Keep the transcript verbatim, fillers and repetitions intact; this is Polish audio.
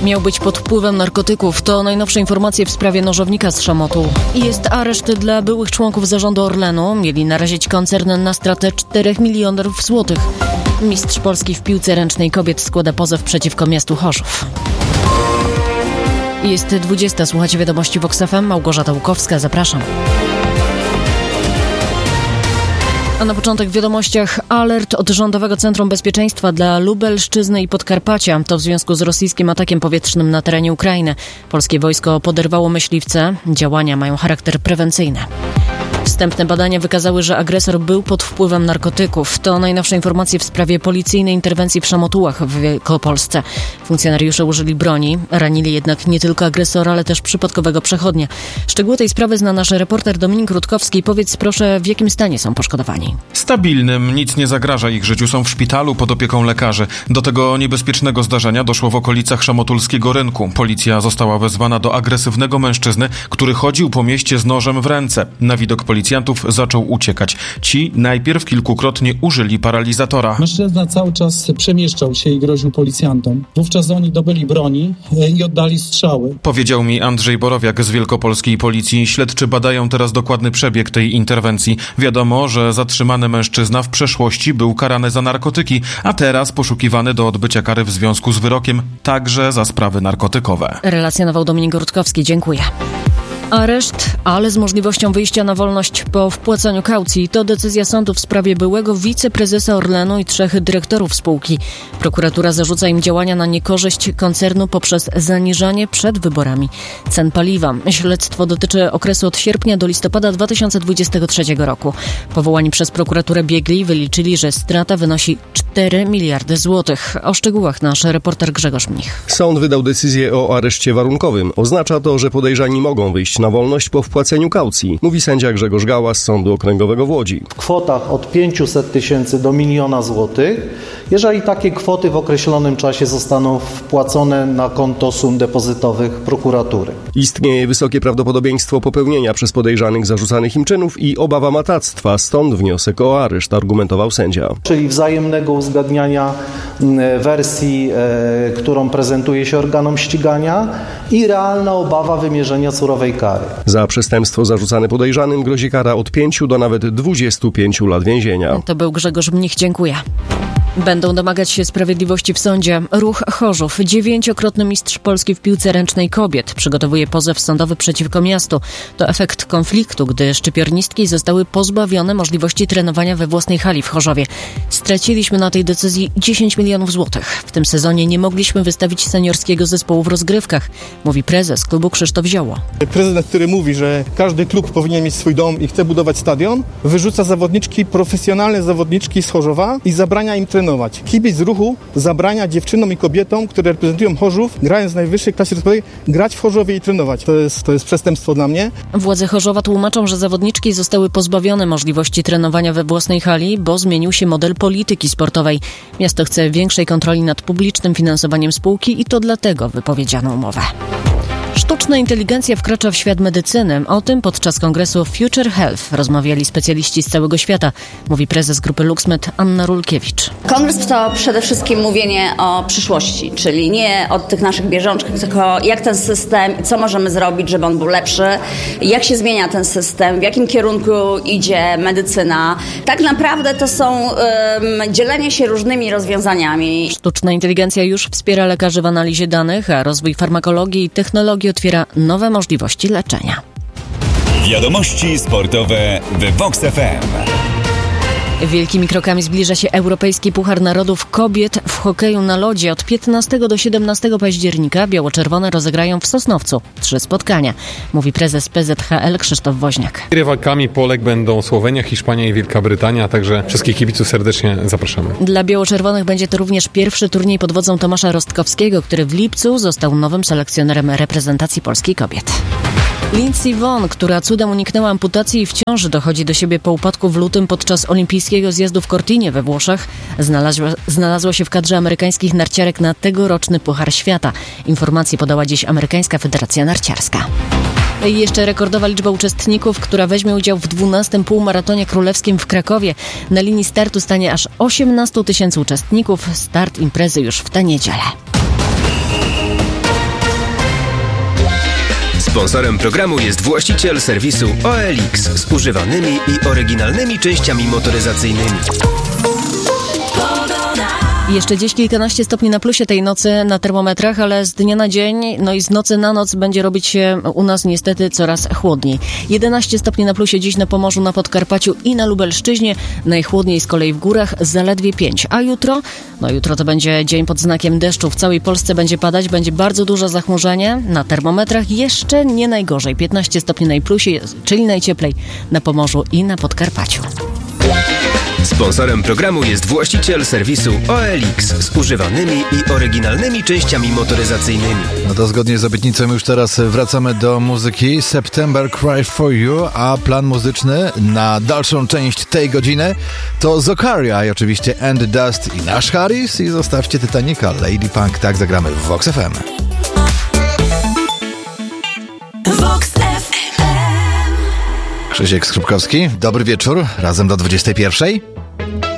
Miał być pod wpływem narkotyków. To najnowsze informacje w sprawie nożownika z Szamotu. Jest areszt dla byłych członków zarządu Orlenu. Mieli narazić koncern na stratę czterech milionów złotych. Mistrz Polski w piłce ręcznej kobiet składa pozew przeciwko miastu Chorzów. Jest dwudziesta. Słuchacie wiadomości Vox F M. Małgorzata Łukowska. Zapraszam. A na początek w wiadomościach alert od Rządowego Centrum Bezpieczeństwa dla Lubelszczyzny i Podkarpacia. To w związku z rosyjskim atakiem powietrznym na terenie Ukrainy. Polskie wojsko poderwało myśliwce. Działania mają charakter prewencyjny. Wstępne badania wykazały, że agresor był pod wpływem narkotyków. To najnowsze informacje w sprawie policyjnej interwencji w Szamotułach w Wielkopolsce. Funkcjonariusze użyli broni, ranili jednak nie tylko agresora, ale też przypadkowego przechodnia. Szczegóły tej sprawy zna nasz reporter Dominik Rutkowski. Powiedz proszę, w jakim stanie są poszkodowani? Stabilnym, nic nie zagraża ich życiu. Są w szpitalu pod opieką lekarzy. Do tego niebezpiecznego zdarzenia doszło w okolicach szamotulskiego rynku. Policja została wezwana do agresywnego mężczyzny, który chodził po mieście z nożem w ręce. Na widok policjantów zaczął uciekać. Ci najpierw kilkukrotnie użyli paralizatora. Mężczyzna cały czas przemieszczał się i groził policjantom. Wówczas oni dobyli broni i oddali strzały. Powiedział mi Andrzej Borowiak z Wielkopolskiej Policji. Śledczy badają teraz dokładny przebieg tej interwencji. Wiadomo, że zatrzymany mężczyzna w przeszłości był karany za narkotyki, a teraz poszukiwany do odbycia kary w związku z wyrokiem także za sprawy narkotykowe. Relacjonował Dominik Rutkowski. Dziękuję. Areszt, ale z możliwością wyjścia na wolność po wpłaceniu kaucji. To decyzja sądu w sprawie byłego wiceprezesa Orlenu i trzech dyrektorów spółki. Prokuratura zarzuca im działania na niekorzyść koncernu poprzez zaniżanie przed wyborami cen paliwa. Śledztwo dotyczy okresu od sierpnia do listopada dwa tysiące dwudziestego trzeciego roku. Powołani przez prokuraturę biegli wyliczyli, że strata wynosi cztery miliardy złotych. O szczegółach nasz reporter Grzegorz Mnich. Sąd wydał decyzję o areszcie warunkowym. Oznacza to, że podejrzani mogą wyjść na wolność po wpłaceniu kaucji, mówi sędzia Grzegorz Gała z Sądu Okręgowego w Łodzi. W kwotach od pięciuset tysięcy do miliona złotych, jeżeli takie kwoty w określonym czasie zostaną wpłacone na konto sum depozytowych prokuratury. Istnieje wysokie prawdopodobieństwo popełnienia przez podejrzanych zarzucanych im czynów i obawa matactwa, stąd wniosek o areszt, argumentował sędzia. Czyli wzajemnego uzgadniania wersji, e, którą prezentuje się organom ścigania i realna obawa wymierzenia surowej kary. Za przestępstwo zarzucane podejrzanym grozi kara od pięciu do nawet dwudziestu pięciu lat więzienia. To był Grzegorz Mnich. Dziękuję. Będą domagać się sprawiedliwości w sądzie. Ruch Chorzów, dziewięciokrotny mistrz Polski w piłce ręcznej kobiet, przygotowuje pozew sądowy przeciwko miastu. To efekt konfliktu, gdy szczypiornistki zostały pozbawione możliwości trenowania we własnej hali w Chorzowie. Straciliśmy na tej decyzji dziesięć milionów złotych. W tym sezonie nie mogliśmy wystawić seniorskiego zespołu w rozgrywkach, mówi prezes klubu Krzysztof Zioło. Prezydent, który mówi, że każdy klub powinien mieć swój dom i chce budować stadion, wyrzuca zawodniczki, profesjonalne zawodniczki z Chorzowa i zabrania im trenować. Kibic ruchu zabrania dziewczynom i kobietom, które reprezentują Chorzów, grając w najwyższej klasie rozwojowej, grać w Chorzowie i trenować. To jest, to jest przestępstwo dla mnie. Władze Chorzowa tłumaczą, że zawodniczki zostały pozbawione możliwości trenowania we własnej hali, bo zmienił się model polityki sportowej. Miasto chce większej kontroli nad publicznym finansowaniem spółki i to dlatego wypowiedziano umowę. Sztuczna inteligencja wkracza w świat medycyny. O tym podczas kongresu Future Health rozmawiali specjaliści z całego świata, mówi prezes grupy LuxMed Anna Rulkiewicz. Kongres to przede wszystkim mówienie o przyszłości, czyli nie o tych naszych bieżączkach, tylko jak ten system, co możemy zrobić, żeby on był lepszy, jak się zmienia ten system, w jakim kierunku idzie medycyna. Tak naprawdę to są um, dzielenie się różnymi rozwiązaniami. Sztuczna inteligencja już wspiera lekarzy w analizie danych, a rozwój farmakologii i technologii otwiera nowe możliwości leczenia. Wiadomości sportowe w Vox F M. Wielkimi krokami zbliża się Europejski Puchar Narodów Kobiet w hokeju na lodzie. Od piętnastego do siedemnastego października biało-czerwone rozegrają w Sosnowcu trzy spotkania, mówi prezes P Z H L Krzysztof Woźniak. Rywalkami Polek będą Słowenia, Hiszpania i Wielka Brytania, także wszystkich kibiców serdecznie zapraszamy. Dla biało-czerwonych będzie to również pierwszy turniej pod wodzą Tomasza Rostkowskiego, który w lipcu został nowym selekcjonerem reprezentacji Polski kobiet. Lindsey Vonn, która cudem uniknęła amputacji i wciąż dochodzi do siebie po upadku w lutym podczas olimpijskiego zjazdu w Cortinie we Włoszech, znalazła, znalazła się w kadrze amerykańskich narciarek na tegoroczny Puchar Świata. Informacje podała dziś Amerykańska Federacja Narciarska. I jeszcze rekordowa liczba uczestników, która weźmie udział w dwunastym półmaratonie królewskim w Krakowie. Na linii startu stanie aż osiemnaście tysięcy uczestników. Start imprezy już w tę niedzielę. Sponsorem programu jest właściciel serwisu O L X z używanymi i oryginalnymi częściami motoryzacyjnymi. Jeszcze dziś kilkanaście stopni na plusie tej nocy na termometrach, ale z dnia na dzień, no i z nocy na noc będzie robić się u nas niestety coraz chłodniej. jedenaście stopni na plusie dziś na Pomorzu, na Podkarpaciu i na Lubelszczyźnie. Najchłodniej z kolei w górach zaledwie pięć. A jutro? No jutro to będzie dzień pod znakiem deszczu. W całej Polsce będzie padać, będzie bardzo duże zachmurzenie. Na termometrach jeszcze nie najgorzej. piętnaście stopni na plusie, czyli najcieplej na Pomorzu i na Podkarpaciu. Sponsorem programu jest właściciel serwisu O L X z używanymi i oryginalnymi częściami motoryzacyjnymi. No to zgodnie z obietnicą już teraz wracamy do muzyki. September Cry For You, a plan muzyczny na dalszą część tej godziny to Zokaria i oczywiście And Dust i Nash Harris i zostawcie Titanica, Lady Punk. Tak zagramy w Vox F M. Vox F M. Krzysiek Skrupkowski, dobry wieczór, razem do dwudziestej pierwszej.